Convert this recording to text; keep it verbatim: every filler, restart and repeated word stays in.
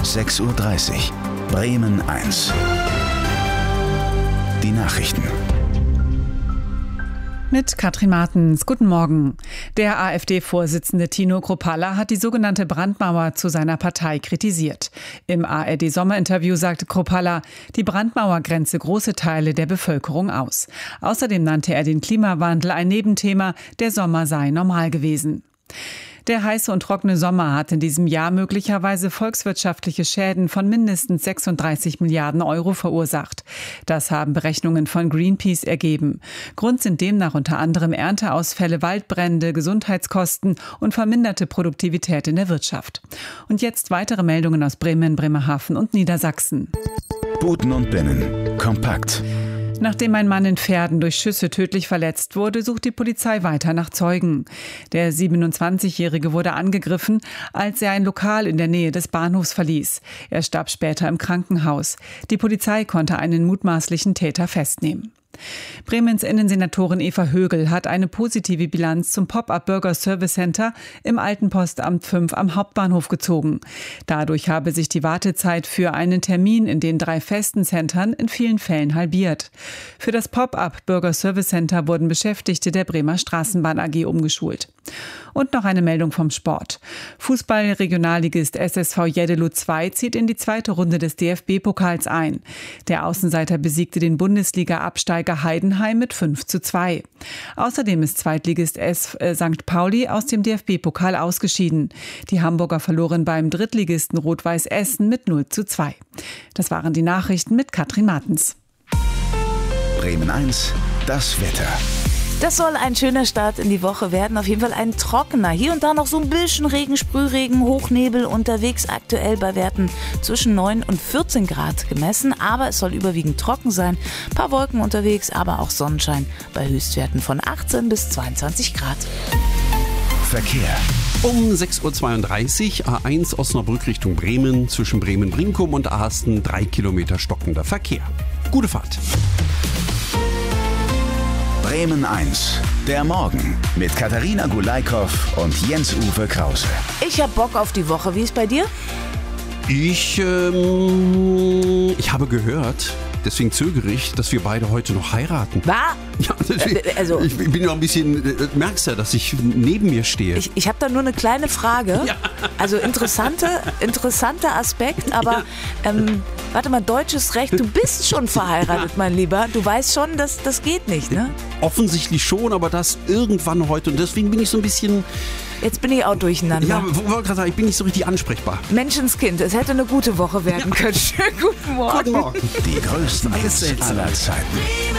sechs Uhr dreißig. Bremen eins. Die Nachrichten. Mit Katrin Martens. Guten Morgen. Der AfD-Vorsitzende Tino Kruppalla hat die sogenannte Brandmauer zu seiner Partei kritisiert. Im A R D-Sommerinterview sagte Kruppalla, die Brandmauer grenze große Teile der Bevölkerung aus. Außerdem nannte er den Klimawandel ein Nebenthema, der Sommer sei normal gewesen. Der heiße und trockene Sommer hat in diesem Jahr möglicherweise volkswirtschaftliche Schäden von mindestens sechsunddreißig Milliarden Euro verursacht. Das haben Berechnungen von Greenpeace ergeben. Grund sind demnach unter anderem Ernteausfälle, Waldbrände, Gesundheitskosten und verminderte Produktivität in der Wirtschaft. Und jetzt weitere Meldungen aus Bremen, Bremerhaven und Niedersachsen. Buten und Binnen. Kompakt. Nachdem ein Mann in Verden durch Schüsse tödlich verletzt wurde, sucht die Polizei weiter nach Zeugen. Der siebenundzwanzigjährige wurde angegriffen, als er ein Lokal in der Nähe des Bahnhofs verließ. Er starb später im Krankenhaus. Die Polizei konnte einen mutmaßlichen Täter festnehmen. Bremens Innensenatorin Eva Högel hat eine positive Bilanz zum Pop-up Burger Service Center im Alten Postamt fünf am Hauptbahnhof gezogen. Dadurch habe sich die Wartezeit für einen Termin in den drei festen Centern in vielen Fällen halbiert. Für das Pop-up Burger Service Center wurden Beschäftigte der Bremer Straßenbahn A G umgeschult. Und noch eine Meldung vom Sport. Fußball-Regionalligist S S V Jeddelo zwei zieht in die zweite Runde des D F B-Pokals ein. Der Außenseiter besiegte den Bundesliga-Absteiger Heidenheim mit fünf zu zwei. Außerdem ist Zweitligist S äh, Sankt Pauli aus dem D F B-Pokal ausgeschieden. Die Hamburger verloren beim Drittligisten Rot-Weiß Essen mit null zu zwei. Das waren die Nachrichten mit Katrin Martens. Bremen eins. Das Wetter. Das soll ein schöner Start in die Woche werden, auf jeden Fall ein trockener. Hier und da noch so ein bisschen Regen, Sprühregen, Hochnebel unterwegs, aktuell bei Werten zwischen neun und vierzehn Grad gemessen. Aber es soll überwiegend trocken sein, ein paar Wolken unterwegs, aber auch Sonnenschein bei Höchstwerten von achtzehn bis zweiundzwanzig Grad. Verkehr. Um sechs Uhr zweiunddreißig, A eins Osnabrück Richtung Bremen, zwischen Bremen-Brinkum und Ahasten drei Kilometer stockender Verkehr. Gute Fahrt. Bremen eins. Der Morgen mit Katharina Gulaikow und Jens-Uwe Krause. Ich hab Bock auf die Woche. Wie ist bei dir? Ich, ähm, ich habe gehört, deswegen zögere ich, dass wir beide heute noch heiraten. Was? Ja, deswegen, Äh, also- ich bin noch ein bisschen, äh, merkst ja, dass ich neben mir stehe. Ich, ich habe da nur eine kleine Frage. Ja. Also interessante, interessanter Aspekt, aber ähm, warte mal, deutsches Recht, du bist schon verheiratet, mein Lieber. Du weißt schon, dass das geht nicht, ne? Offensichtlich schon, aber das irgendwann heute. Und deswegen bin ich so ein bisschen, Jetzt bin ich auch durcheinander. ja, ich wollte gerade sagen, ich bin nicht so richtig ansprechbar. Menschenskind, es hätte eine gute Woche werden können. Schönen guten Morgen. Guten Morgen. Die größten Hits aller Zeiten.